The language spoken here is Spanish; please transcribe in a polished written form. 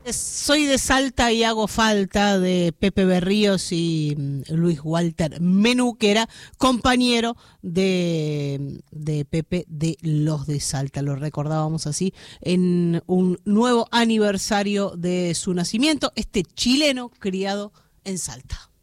Soy de Salta y hago falta, de Pepe Berríos y Luis Walter Menú, que era compañero de Pepe de Los de Salta. Lo recordábamos así en un nuevo aniversario de su nacimiento, este chileno criado en Salta.